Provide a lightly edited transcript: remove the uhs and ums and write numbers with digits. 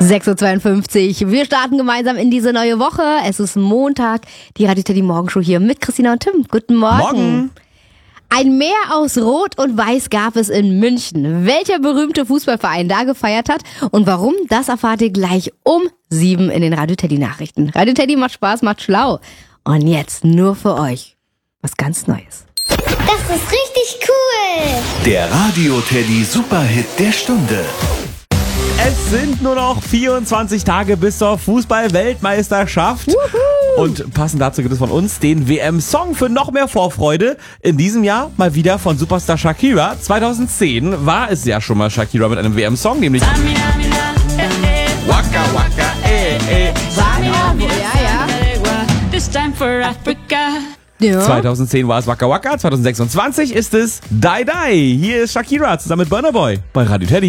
6.52 Uhr. Wir starten gemeinsam in diese neue Woche. Es ist Montag, die Radio Teddy Morgenshow hier mit Christina und Tim. Guten Morgen. Morgen. Ein Meer aus Rot und Weiß gab es in München. Welcher berühmte Fußballverein da gefeiert hat und warum, das erfahrt ihr gleich um 7 in den Radio Teddy Nachrichten. Radio Teddy macht Spaß, macht schlau. Und jetzt nur für euch was ganz Neues. Das ist richtig cool. Der Radio Teddy Superhit der Stunde. Es sind nur noch 24 Tage bis zur Fußball-Weltmeisterschaft. Und passend dazu gibt es von uns den WM-Song für noch mehr Vorfreude. In diesem Jahr mal wieder von Superstar Shakira. 2010 war es ja schon mal Shakira mit einem WM-Song, nämlich Waka Waka, This time for Africa. Ja. 2010 war es Waka Waka, 2026 ist es Die Die. Hier ist Shakira zusammen mit Burna Boy bei Radio Teddy.